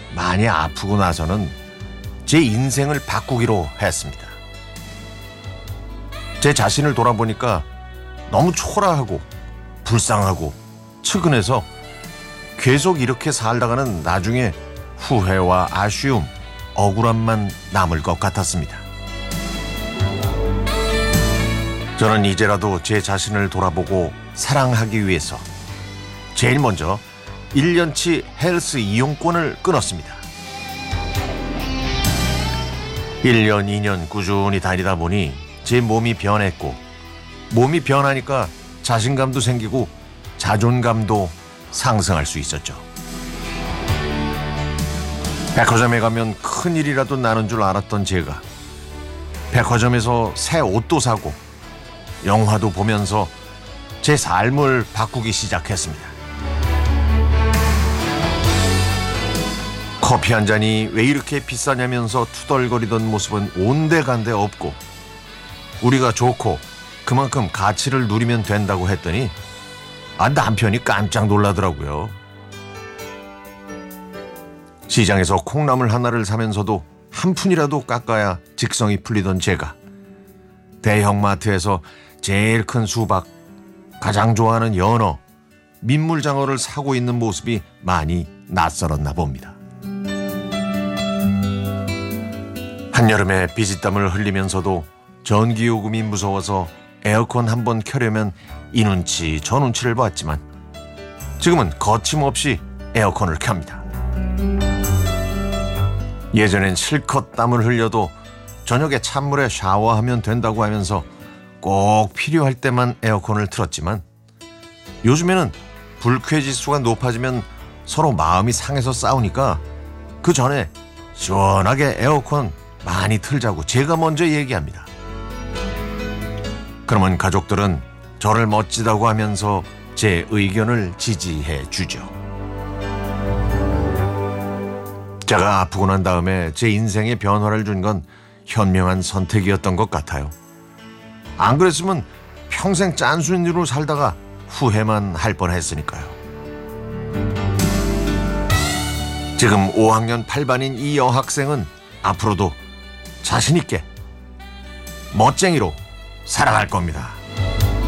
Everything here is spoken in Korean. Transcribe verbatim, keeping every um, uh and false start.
많이 아프고 나서는 제 인생을 바꾸기로 했습니다. 제 자신을 돌아보니까 너무 초라하고 불쌍하고 측은해서 계속 이렇게 살다가는 나중에 후회와 아쉬움, 억울함만 남을 것 같았습니다. 저는 이제라도 제 자신을 돌아보고 사랑하기 위해서 제일 먼저 일 년치 헬스 이용권을 끊었습니다. 일 년, 이 년 꾸준히 다니다 보니 제 몸이 변했고, 몸이 변하니까 자신감도 생기고 자존감도 상승할 수 있었죠. 백화점에 가면 큰일이라도 나는 줄 알았던 제가 백화점에서 새 옷도 사고 영화도 보면서 제 삶을 바꾸기 시작했습니다. 커피 한 잔이 왜 이렇게 비싸냐면서 투덜거리던 모습은 온데간데 없고, 우리가 좋고 그만큼 가치를 누리면 된다고 했더니 아, 남편이 깜짝 놀라더라고요. 시장에서 콩나물 하나를 사면서도 한 푼이라도 깎아야 직성이 풀리던 제가 대형마트에서 제일 큰 수박, 가장 좋아하는 연어, 민물장어를 사고 있는 모습이 많이 낯설었나 봅니다. 한여름에 비지땀을 흘리면서도 전기요금이 무서워서 에어컨 한번 켜려면 이 눈치 저 눈치를 봤지만 지금은 거침없이 에어컨을 켭니다. 예전엔 실컷 땀을 흘려도 저녁에 찬물에 샤워하면 된다고 하면서 꼭 필요할 때만 에어컨을 틀었지만 요즘에는 불쾌지수가 높아지면 서로 마음이 상해서 싸우니까 그 전에 시원하게 에어컨 많이 틀자고 제가 먼저 얘기합니다. 그러면 가족들은 저를 멋지다고 하면서 제 의견을 지지해 주죠. 제가 아프고 난 다음에 제 인생에 변화를 준 건 현명한 선택이었던 것 같아요. 안 그랬으면 평생 짠순이로 살다가 후회만 할 뻔했으니까요. 지금 오 학년 팔 반인 이 여학생은 앞으로도 자신 있게 멋쟁이로 살아갈 겁니다.